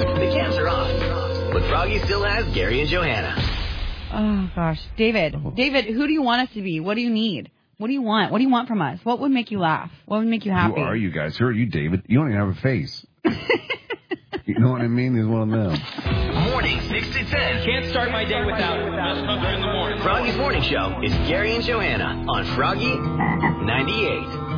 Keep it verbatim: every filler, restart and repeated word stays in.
The cams are off, but Froggy still has Gary and Johanna. Oh, gosh. David, David, who do you want us to be? What do you need? What do you want? What do you want from us? What would make you laugh? What would make you happy? Who are you guys? Who are you, David? You don't even have a face. You know what I mean? He's one of them. Morning, six to ten. Can't start my day without it. Best cover in the morning. Froggy's Morning Show is Gary and Johanna on Froggy ninety-eight.